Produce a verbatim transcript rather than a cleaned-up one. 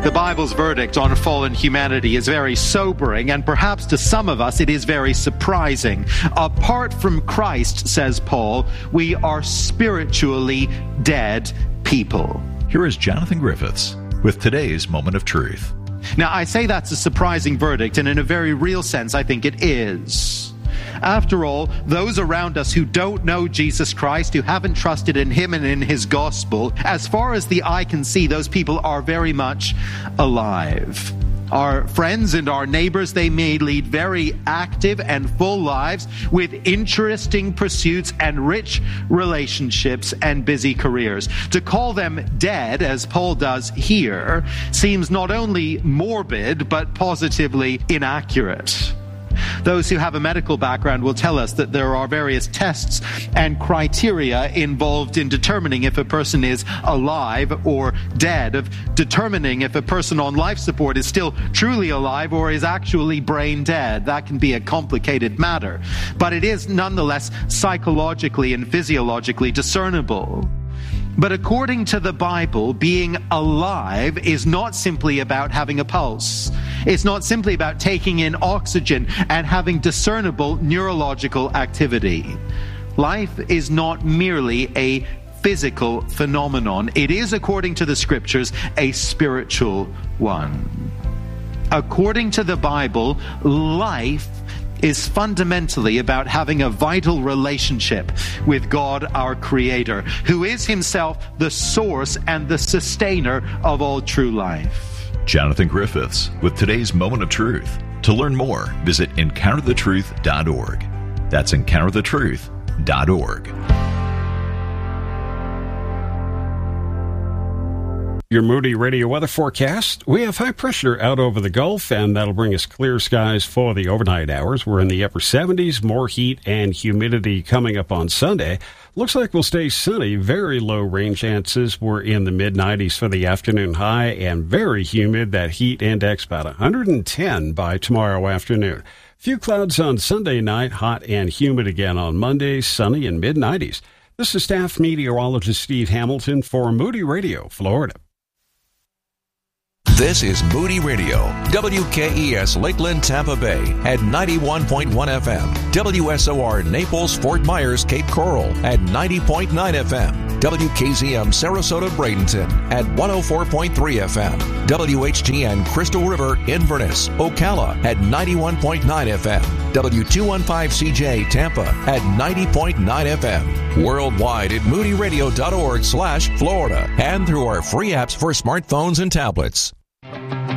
The Bible's verdict on fallen humanity is very sobering, and perhaps to some of us it is very surprising. Apart from Christ, says Paul, we are spiritually dead people. Here is Jonathan Griffiths with today's Moment of Truth. Now, I say that's a surprising verdict, and in a very real sense, I think it is. After all, those around us who don't know Jesus Christ, who haven't trusted in Him and in His gospel, as far as the eye can see, those people are very much alive. Our friends and our neighbors, they may lead very active and full lives with interesting pursuits and rich relationships and busy careers. To call them dead, as Paul does here, seems not only morbid, but positively inaccurate. Those who have a medical background will tell us that there are various tests and criteria involved in determining if a person is alive or dead, of determining if a person on life support is still truly alive or is actually brain dead. That can be a complicated matter, but it is nonetheless psychologically and physiologically discernible. But according to the Bible, being alive is not simply about having a pulse. It's not simply about taking in oxygen and having discernible neurological activity. Life is not merely a physical phenomenon. It is, according to the Scriptures, a spiritual one. According to the Bible, life is fundamentally about having a vital relationship with God, our Creator, who is Himself the source and the sustainer of all true life. Jonathan Griffiths with today's Moment of Truth. To learn more, visit encounter the truth dot org. That's encounter the truth dot org. Your Moody Radio weather forecast. We have high pressure out over the Gulf, and that'll bring us clear skies for the overnight hours. We're in the upper seventies, more heat and humidity coming up on Sunday. Looks like we'll stay sunny. Very low rain chances. We're in the mid nineties for the afternoon high, and very humid. That heat index about one hundred ten by tomorrow afternoon. Few clouds on Sunday night, hot and humid again on Monday, sunny and mid nineties. This is staff meteorologist Steve Hamilton for Moody Radio, Florida. This is Moody Radio, W K E S Lakeland, Tampa Bay at ninety-one point one F M, W S O R Naples, Fort Myers, Cape Coral at ninety point nine F M, W K Z M Sarasota, Bradenton at one oh four point three F M, W H G N Crystal River, Inverness, Ocala at ninety-one point nine F M, W two fifteen C J Tampa at ninety point nine F M, worldwide at moody radio dot org slash Florida and through our free apps for smartphones and tablets.